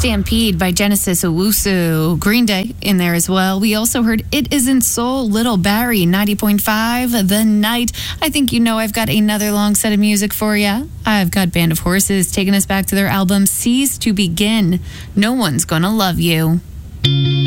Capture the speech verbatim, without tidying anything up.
Stampede by Genesis Owusu. Green Day in there as well. We also heard It Isn't Soul, Little Barry, ninety point five, The Night. I think you know I've got another long set of music for you. I've got Band of Horses taking us back to their album Cease to Begin. No One's Gonna Love You.